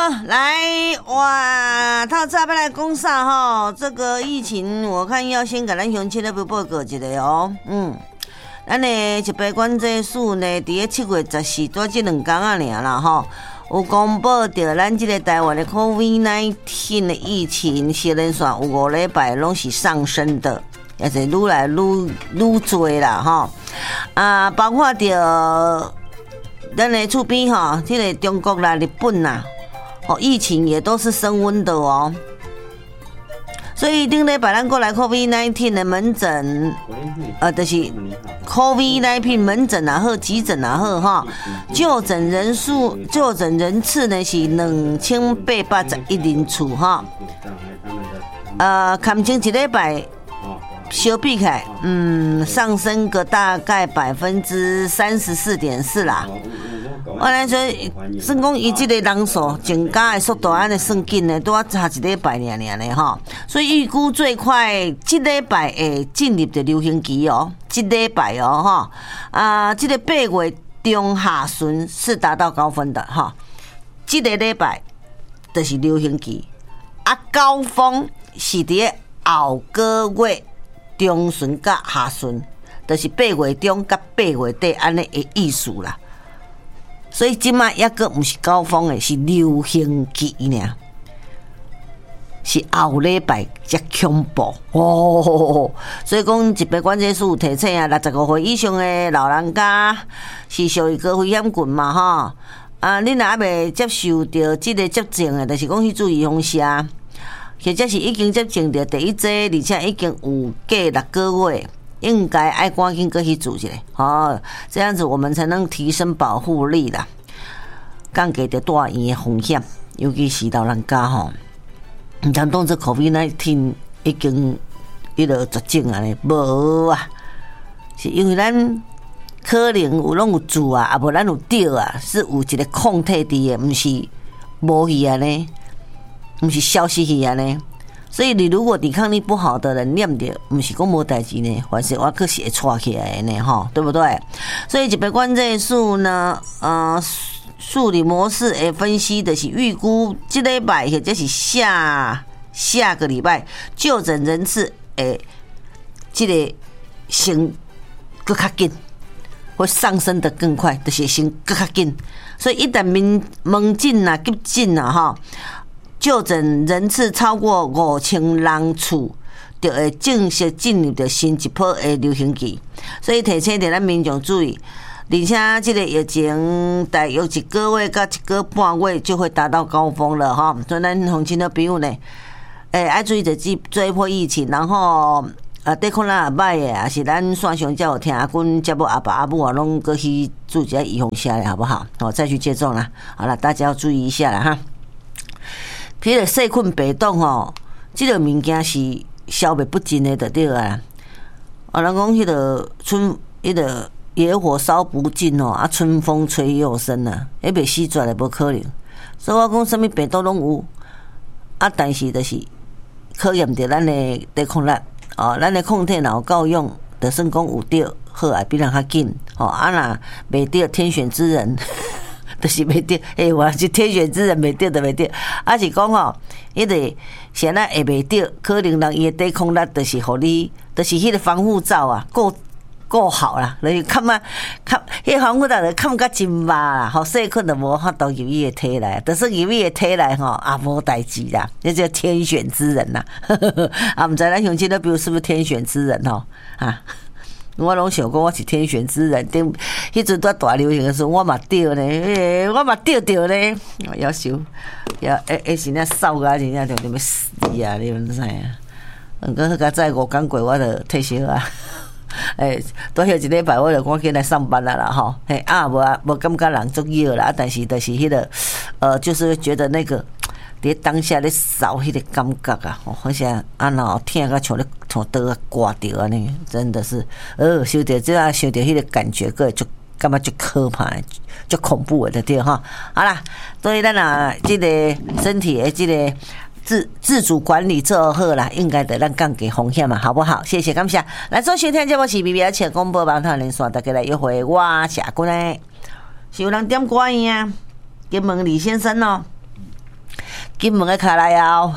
来哇，透早要来讲啥吼？这个疫情，我看要先给咱乡亲那边报告一下哦。咱的疾病管制署呢，伫个7月14多这2天啊尔啦吼，有公布到咱这个台湾的 COVID-19 的疫情确认线有5礼拜拢是上升的，也是愈来愈多啦吼。包括着咱的厝边吼，这个中国啦、日本啦。疫情也都是升温的哦，所以顶礼拜咱过来 COVID-19 的门诊，就是 COVID-19 门诊也好，急诊也好哈，就诊人次呢是2811人次哈，看前一礼拜相比起来，上升个大概34.4%啦。我来说，算讲伊这个人数增加的速度安尼算紧呢，都要差1礼拜尔呢吼。所以预估最快这礼拜会进入的流行期哦，这礼拜哦哈这个8月中下旬是达到高峰的哈。这个礼拜就是流行期，高峰是伫后个月中旬甲下旬，就是8月中甲8月底安尼的意思啦。所以即摆抑个毋是高峰的，是流行期尔，是后礼拜才恐怖哦。所以讲，疾病管制署提醒啊，65岁以上的老人家是属于高危险群嘛吼。恁若还未接受到即个接种的，就是讲去注意风险，或者是已经接种到第一剂，而且已经有过6个月。应该爱赶紧过去做一下这样子我们才能提升保护力啦，降低着住院的风险，尤其是老人家吼。唔通当作 COVID-19 已经绝症安尼，无啊，是因为咱可能有拢有住啊，无咱有得啊，是有一个抗体伫的，唔是无去安尼，唔是消失去安尼。所以你如果抵抗力不好的人念着，不是讲无代志呢，反正我可是会错起来呢，哈，对不对？所以疾病管制署呢，数理模式的分析的是预估这礼拜或者是下个礼拜就诊人次这个升更较紧，会上升的更快，就是升更较紧。所以一旦门诊啊、急诊啊，哈。就诊人次超过5000人次，就会正式进入到新一波的流行期，所以提醒着咱民众注意。而且这个疫情大约1个月到1个半月就会达到高峰了哈，所以咱乡亲的朋友呢，爱注意着这一波疫情，然后对抗咱也歹的，也是咱线上才有听阮节目阿爸阿母啊，拢过去做一下预防下来，好不好？再去接种啦。好了，大家要注意一下啦哈。迄个细菌病毒吼，即个物件是消灭不尽的，就对啊。人讲迄个野火烧不尽哦，春风吹又生啊，迄袂死绝的无可能。所以我讲，什么病毒拢有，但是就是考验着咱的抵抗力咱的抗体若有够用，就算讲有着好，也比人较紧若袂着天选之人。就是袂得，我是天选之人，袂得就袂得。是讲迄个现在会袂得，可能人伊的抵抗力就是互你，就是迄个防护罩啊，够好啦。就是迄个防护罩就看甲真密啦，细菌就无法度入伊的体内，就算入伊的体内无代志啦，那叫天选之人呐。毋知咱乡亲那比如是不是天选之人我拢想讲我是天选之人，迄阵在大流行的时候，我嘛着呢，我嘛着呢，夭寿，真正扫个真正就要死啊！你们知影？过迄个再5天过，我就退休啊。多休1礼拜，我就赶紧来上班啦吼。无感觉人足热啦，但是就是迄个就是觉得那个。伫当下咧扫迄个感觉啊，好像听个像咧从刀啊刮着安尼，真的是想着这想着迄个感觉，个就感觉就可怕，就恐怖的对哈。好啦，所以咱这个身体的这个自主管理做好啦，应该得咱降低风险嘛，好不好？谢谢感谢。来做收听节目是 BB 且广播网台连线，大家来约会我下过来，是有人点歌呀？给问李先生哦。 金门的卡来后，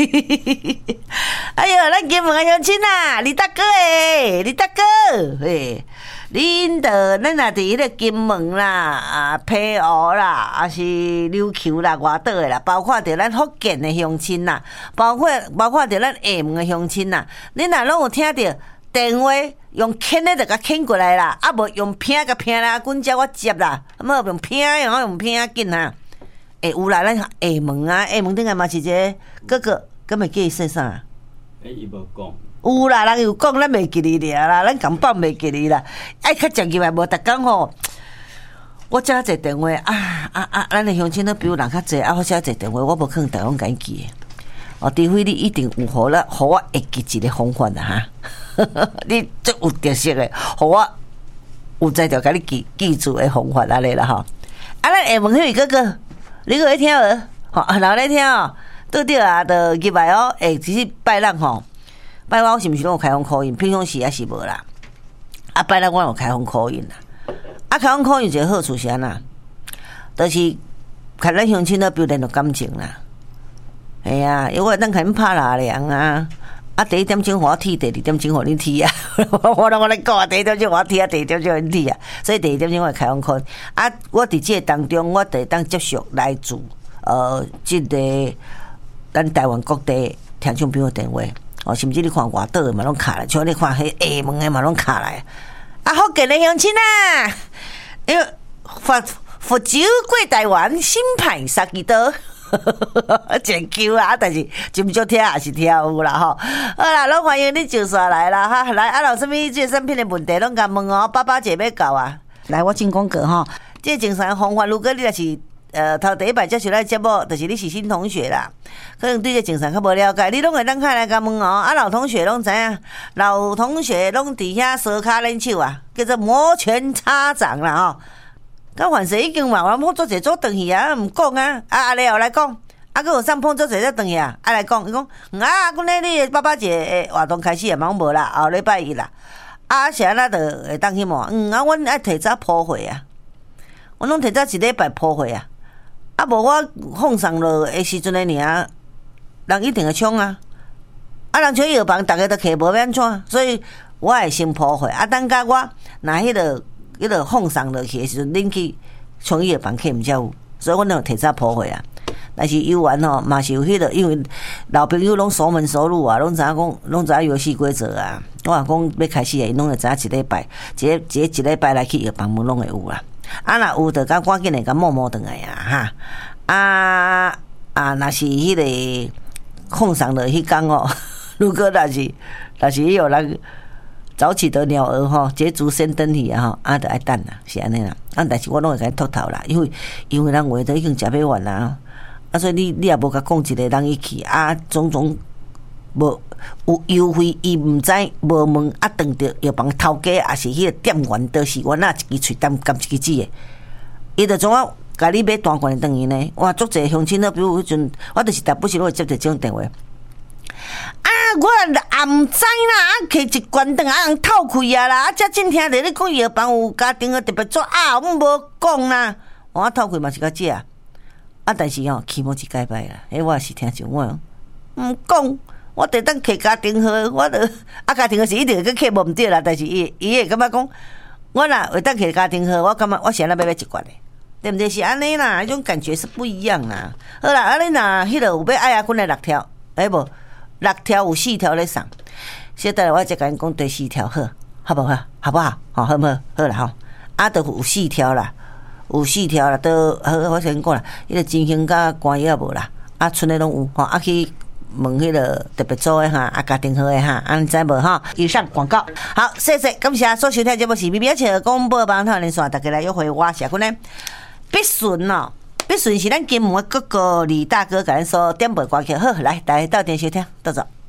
哎哟，咱金门的乡亲啊，李大哥诶，李大哥，嘿，恁的咱也伫迄个金门啦、啊澎湖啦，啊是琉球啦、外岛的啦，包括着咱福建的乡亲啦，包括着咱厦门的乡亲啦，恁若拢有听着电话用牵的就甲牵过来啦，啊无用拼甲拼啦，阮遮我接啦，无用拼的，用拼啊紧啊。有啦，咱厦门啊，厦门顶下嘛是一个哥哥，敢会记伊说啥？ 伊无讲。 有啦，人有讲，咱袂记哩啦，咱讲放袂记哩啦。爱较正经嘛，无逐工吼。我遮一电话咱的乡亲都比如人较济，我遮一电话，我无可能逐工记记的。除非你一定有互我会记一个方法啦哈。你最有特色的，互我有才调甲你记住的方法安尼啦吼。咱厦门迄位哥哥。你有咧听无？吼，然咧听哦，对着啊，就入来哦。其实拜六吼，拜六我是毋是拢有开放考音？平常时也是无啦。啊，拜六我有开放考音啦。啊，开放考音一个好处是安那，就是看咱乡亲都表联络感情啦。哎呀，因为咱甲因拍拉梁啊。啊，第一点钟互我踢，第二点钟互你踢啊！我咧讲啊，第一点钟我踢啊，第二点钟你踢啊，所以第二点钟我开放考啊。我伫这当中，我就当接触来自即个咱台湾各地听众朋友电话哦，甚至你看外岛的嘛拢卡来，像你看迄厦门的嘛拢卡来。啊，福建的乡亲啊，因为福州过台湾，新派杀几刀。真 Q 啊！但是真少听也是听有啦吼。好啦，拢欢迎你上线来啦哈！来啊，有啥物这产品的问题，拢甲问哦。爸姐要教啊！来，我进广告吼。这精神方法，如果你若是头第一摆接触咱节目，就是你是新同学啦，可能对这精神较无了解，你拢会当开来甲问哦。啊，老同学拢知影，老同学拢伫遐烧骹练手啊，叫做摩拳擦掌啦吼。甲凡事已经嘛，我碰做者做转去啊，毋讲啊，啊然后来讲，啊，佮有上碰做者再转去啊，来讲，伊讲啊，阮咧你爸节活动开始啊，忙无啦，后礼拜一啦，啊，是安那就会当去问，啊，阮爱提早铺货啊，阮拢提早一礼拜铺货啊，啊，无我放上落的时阵的尔，人一定会抢啊，啊，人抢药房，逐个都客无免怎，所以我会先铺货，啊，等甲我若迄个放送落去的时阵，恁去创意的房客毋才有，所以阮就提早铺货啊。但是游玩吼嘛是有迄个，因为老朋友拢熟门熟路啊，拢知影讲，拢知影游戏规则啊。我若讲要开始诶，拢会知影一礼拜，一礼拜来去药房门拢会有啦。啊，若有就赶紧诶，甲摸转来啊哈。若是迄个放送落迄天哦，如果若是有人。早起的鸟儿吼，捷足先登去啊吼，啊，就爱等啦，是安尼啦。啊，但是我拢会甲伊托头啦，因为人话都已经食不完啦，啊，所以你也无甲讲一个人伊去啊，种无有优惠，伊毋知无问啊，当着药房头家也是迄个店员，都是我那一支喙担一支纸的，伊就总啊甲你买单罐等于呢。哇，足侪乡亲都比如迄阵，我就是逐不时拢会接着这种电话。啊，我也毋知啦，啊，摕一罐顿啊，人透开啊啦，啊，遮真听着你讲药房有家庭的特别做啊，阮无讲啦，我透开嘛是甲这啊，但是吼，起码一解摆啦，迄我也是听上我毋讲，我得当摕家庭号，我着家庭号是一定会去摕无毋对啦，但是伊会感觉讲，我若会当摕家庭号，我感觉我是安那买一罐的，对毋对？是安尼啦，迄种感觉是不一样啦。好啦，你若迄个有要爱啊，阮来6条，无？6条有4条咧送，小等下我再甲你讲第4条好，好不好？好不好？好，好不好？好啦吼，啊，都有4条啦，有4条啦，都好，我先讲啦，迄个金星甲关也无啦，啊，剩的拢有吼，啊去问迄个特别组的哈，啊家庭号的哈，安知无哈？以上广告，好，谢谢，感谢所收听节目是 BBH 广播网台连线，大家来约会我谢坤呢，必顺哦。必顺是咱金门的哥哥李大哥甲咱所点播歌曲，好，来大家到店收听，到走。